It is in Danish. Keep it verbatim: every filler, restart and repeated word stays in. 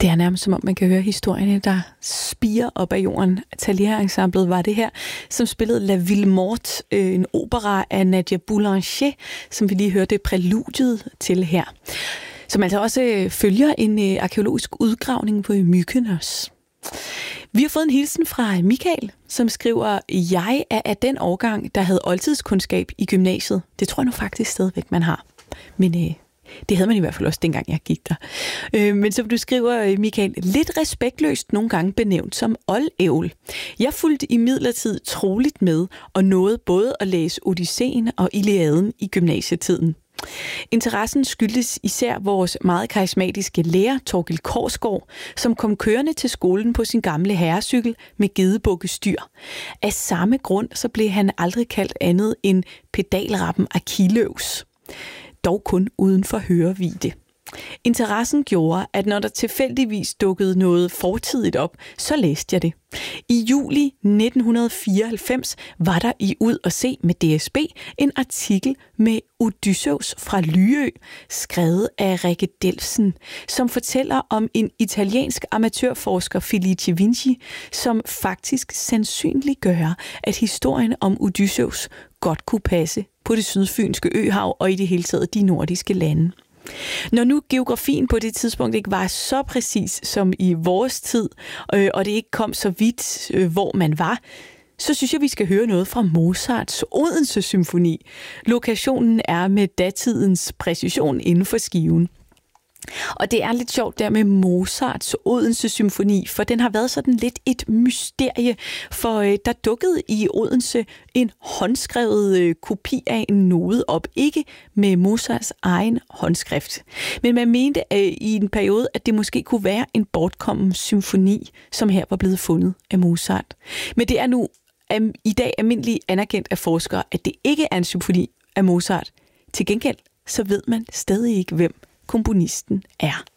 Det er nærmest som om, man kan høre historierne, der spiger op af jorden. Thalia-ensemblet var det her, som spillede La Ville Morte, en opera af Nadia Boulanger, som vi lige hørte præludiet til her. Som altså også følger en arkæologisk udgravning på Mykonos. Vi har fået en hilsen fra Michael, som skriver, jeg er af den årgang, der havde oldtidskundskab i gymnasiet. Det tror jeg nu faktisk stadigvæk, man har. Men øh, det havde man i hvert fald også, dengang jeg gik der. Øh, men som du skriver, Michael, lidt respektløst nogle gange benævnt som oldævl. Jeg fulgte imidlertid troligt med og nåede både at læse Odysseen og Iliaden i gymnasietiden. Interessen skyldtes især vores meget karismatiske lærer, Torgild Korsgaard, som kom kørende til skolen på sin gamle herrecykel med gedebukkestyr. Af samme grund så blev han aldrig kaldt andet end pedalrappen Achilleus. Dog kun uden for hørevide. Interessen gjorde, at når der tilfældigvis dukkede noget fortidigt op, så læste jeg det. I juli nitten fireoghalvfems var der i Ud og Se med D S B en artikel med Odysseus fra Lyø, skrevet af Rikke Delfsen, som fortæller om en italiensk amatørforsker, Felice Vinci, som faktisk sandsynliggør, at historien om Odysseus godt kunne passe på det sydfynske øhav og i det hele taget de nordiske lande. Når nu geografien på det tidspunkt ikke var så præcis som i vores tid, øh, og det ikke kom så vidt, øh, hvor man var, så synes jeg, vi skal høre noget fra Mozarts Odense Symfoni. Lokationen er med datidens præcision inden for skiven. Og det er lidt sjovt der med Mozarts Odense Symfoni, for den har været sådan lidt et mysterie, for øh, der dukkede i Odense en håndskrevet øh, kopi af en node op, ikke med Mozarts egen håndskrift. Men man mente øh, i en periode, at det måske kunne være en bortkommen symfoni, som her var blevet fundet af Mozart. Men det er nu øh, i dag almindeligt anerkendt af forskere, at det ikke er en symfoni af Mozart. Til gengæld så ved man stadig ikke, hvem komponisten er.